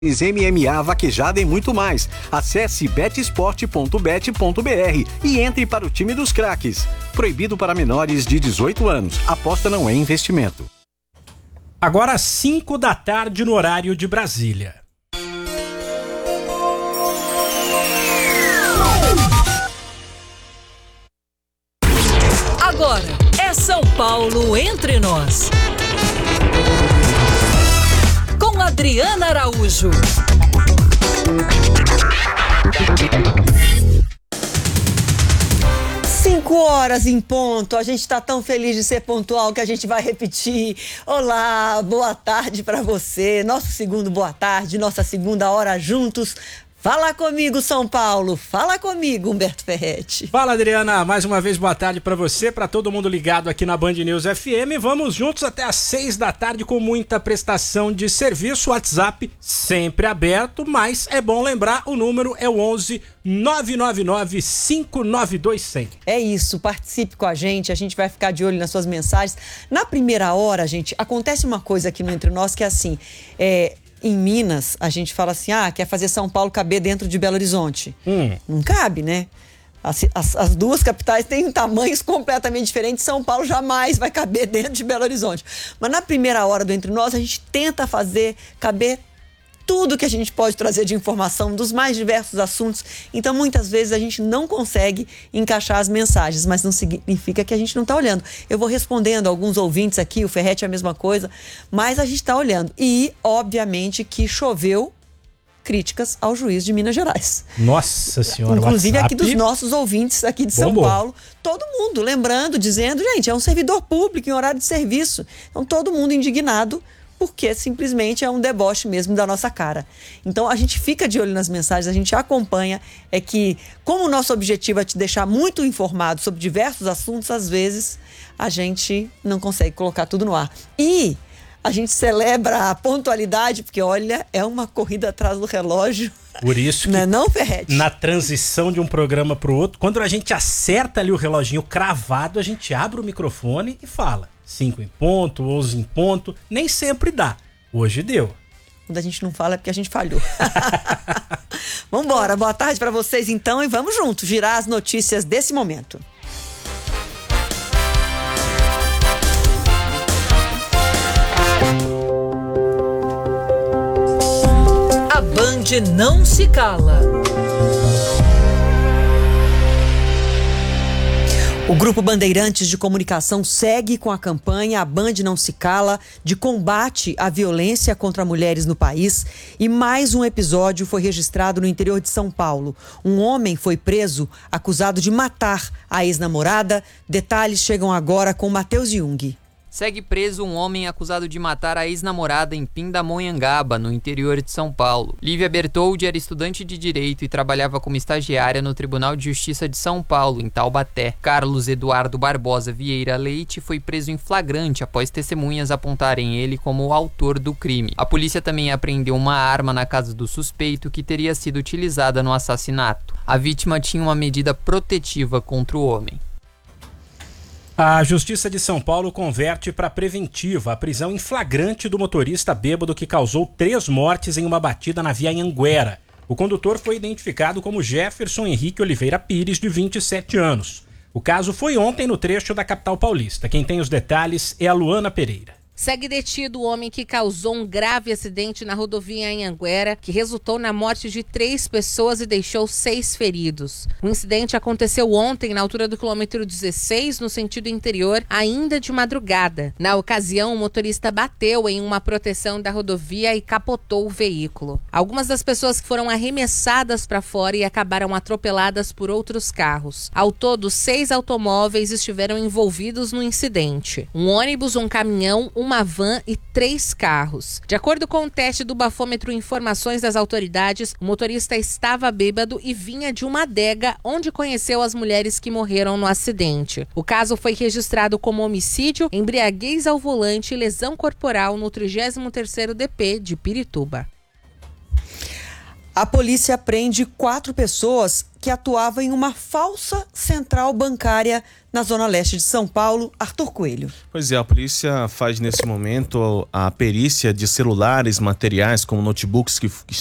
MMA, vaquejada e muito mais. Acesse betesport.bet.br e entre para o time dos craques. Proibido para menores de 18 anos. Aposta não é investimento. Agora às 5 da tarde no horário de Brasília. Agora é São Paulo entre nós. Com Adriana Araújo. 5h em ponto. A gente está tão feliz de ser pontual que a gente vai repetir. Olá, boa tarde para você. Nosso segundo boa tarde, nossa segunda hora juntos. Fala comigo, São Paulo. Fala comigo, Humberto Ferretti. Fala, Adriana. Mais uma vez, boa tarde pra você, pra todo mundo ligado aqui na Band News FM. Vamos juntos até às 6 da tarde com muita prestação de serviço. WhatsApp sempre aberto, mas é bom lembrar, o número é o 11 999 592 100. É isso, participe com a gente vai ficar de olho nas suas mensagens. Na primeira hora, gente, acontece uma coisa aqui no Entre Nós que é assim, em Minas, a gente fala assim, quer fazer São Paulo caber dentro de Belo Horizonte. Não cabe, né? As duas capitais têm tamanhos completamente diferentes. São Paulo jamais vai caber dentro de Belo Horizonte. Mas na primeira hora do Entre Nós, a gente tenta fazer caber tudo que a gente pode trazer de informação dos mais diversos assuntos. Então, muitas vezes, a gente não consegue encaixar as mensagens, mas não significa que a gente não está olhando. Eu vou respondendo alguns ouvintes aqui, o Ferretti é a mesma coisa, mas a gente está olhando. E, obviamente, que choveu críticas ao juiz de Minas Gerais. Nossa Senhora, inclusive WhatsApp, aqui dos nossos ouvintes aqui de São Paulo, todo mundo lembrando, dizendo, gente, é um servidor público em horário de serviço. Então, todo mundo indignado, porque simplesmente é um deboche mesmo da nossa cara. Então, a gente fica de olho nas mensagens, a gente acompanha, é que, como o nosso objetivo é te deixar muito informado sobre diversos assuntos, às vezes a gente não consegue colocar tudo no ar. E a gente celebra a pontualidade, porque, olha, é uma corrida atrás do relógio. Por isso que, não, Ferretti? Na transição de um programa para o outro, quando a gente acerta ali o reloginho cravado, a gente abre o microfone e fala. 5 em ponto, 11 em ponto, nem sempre dá. Hoje deu. Quando a gente não fala é porque a gente falhou. Vambora, boa tarde para vocês então e vamos juntos girar as notícias desse momento. A Band não se cala. O Grupo Bandeirantes de Comunicação segue com a campanha A Band Não Se Cala de combate à violência contra mulheres no país e mais um episódio foi registrado no interior de São Paulo. Um homem foi preso acusado de matar a ex-namorada. Detalhes chegam agora com Matheus Jung. Segue preso um homem acusado de matar a ex-namorada em Pindamonhangaba, no interior de São Paulo. Lívia Bertoldi era estudante de Direito e trabalhava como estagiária no Tribunal de Justiça de São Paulo, em Taubaté. Carlos Eduardo Barbosa Vieira Leite foi preso em flagrante após testemunhas apontarem ele como o autor do crime. A polícia também apreendeu uma arma na casa do suspeito que teria sido utilizada no assassinato. A vítima tinha uma medida protetiva contra o homem. A Justiça de São Paulo converte para preventiva a prisão em flagrante do motorista bêbado que causou 3 mortes em uma batida na via Anhanguera. O condutor foi identificado como Jefferson Henrique Oliveira Pires, de 27 anos. O caso foi ontem no trecho da capital paulista. Quem tem os detalhes é a Luana Pereira. Segue detido o homem que causou um grave acidente na rodovia Anhanguera, que resultou na morte de 3 pessoas e deixou 6 feridos. O incidente aconteceu ontem na altura do quilômetro 16, no sentido interior, ainda de madrugada. Na ocasião, o motorista bateu em uma proteção da rodovia e capotou o veículo. Algumas das pessoas que foram arremessadas para fora e acabaram atropeladas por outros carros. Ao todo, 6 automóveis estiveram envolvidos no incidente. Um ônibus, um caminhão, uma van e 3 carros. De acordo com o teste do bafômetro e informações das autoridades, o motorista estava bêbado e vinha de uma adega onde conheceu as mulheres que morreram no acidente. O caso foi registrado como homicídio, embriaguez ao volante e lesão corporal no 33º DP de Pirituba. A polícia prende 4 pessoas que atuavam em uma falsa central bancária na zona leste de São Paulo. Arthur Coelho. Pois é, a polícia faz nesse momento a perícia de celulares, materiais como notebooks que